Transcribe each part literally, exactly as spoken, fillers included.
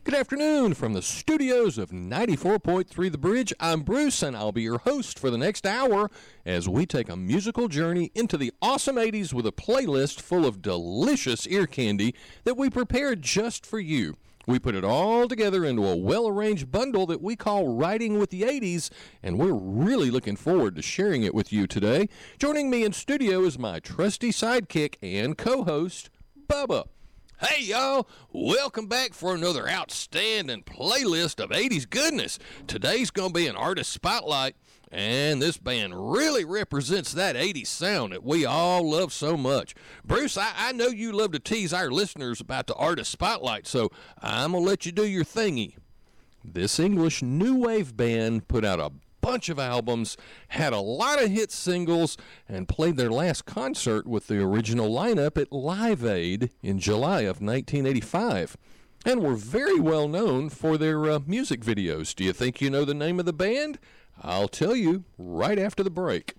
Good afternoon from the studios of ninety-four point three The Bridge. I'm Bruce, and I'll be your host for the next hour as we take a musical journey into the awesome eighties with a playlist full of delicious ear candy that we prepared just for you. We put it all together into a well-arranged bundle that we call Riding with the eighties, and we're really looking forward to sharing it with you today. Joining me in studio is my trusty sidekick and co-host, Bubba. Hey, y'all. Welcome back for another outstanding playlist of eighties goodness. Today's going to be an artist spotlight, and this band really represents that eighties sound that we all love so much. Bruce, I, I know you love to tease our listeners about the artist spotlight, so I'm going to let you do your thingy. This English new wave band put out a bunch of albums, had a lot of hit singles, and played their last concert with the original lineup at Live Aid in July of nineteen eighty-five, and were very well known for their uh, music videos. Do you think you know the name of the band? I'll tell you right after the break.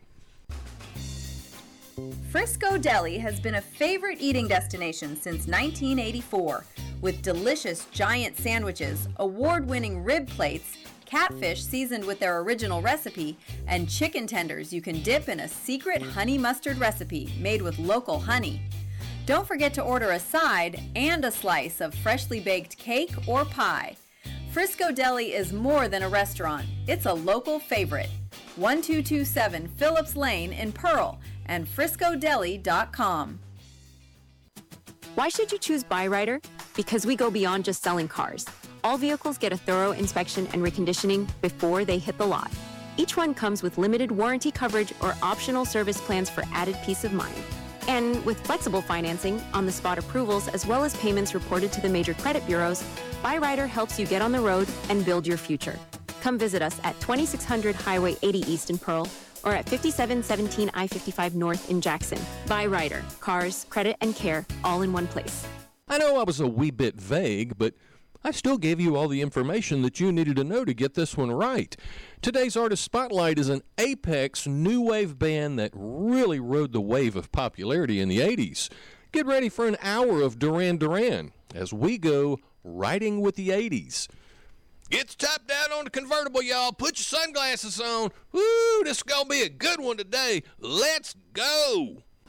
Frisco Deli has been a favorite eating destination since nineteen eighty-four, with delicious giant sandwiches, award-winning rib plates, catfish seasoned with their original recipe, and chicken tenders you can dip in a secret honey mustard recipe made with local honey. Don't forget to order a side and a slice of freshly baked cake or pie. Frisco Deli is more than a restaurant. It's a local favorite. twelve twenty-seven Phillips Lane in Pearl and frisco deli dot com. Why should you choose Byrider? Because we go beyond just selling cars. All vehicles get a thorough inspection and reconditioning before they hit the lot. Each one comes with limited warranty coverage or optional service plans for added peace of mind. And with flexible financing, on-the-spot approvals, as well as payments reported to the major credit bureaus, Byrider helps you get on the road and build your future. Come visit us at twenty-six hundred Highway eighty East in Pearl or at fifty-seven seventeen I fifty-five North in Jackson. Byrider, cars, credit, and care, all in one place. I know I was a wee bit vague, but I still gave you all the information that you needed to know to get this one right. Today's Artist Spotlight is an apex new wave band that really rode the wave of popularity in the eighties. Get ready for an hour of Duran Duran as we go Riding with the eighties. Get the top down on the convertible, y'all. Put your sunglasses on. Woo, this is going to be a good one today. Let's go.